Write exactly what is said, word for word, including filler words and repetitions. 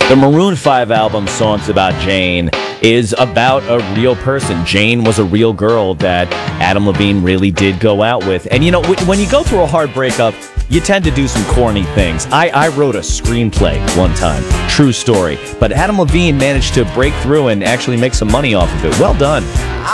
The Maroon five album, Songs About Jane, is about a real person. Jane was a real girl that Adam Levine really did go out with. And, you know, when you go through a hard breakup, you tend to do some corny things. I, I wrote a screenplay one time. True story. But Adam Levine managed to break through and actually make some money off of it. Well done.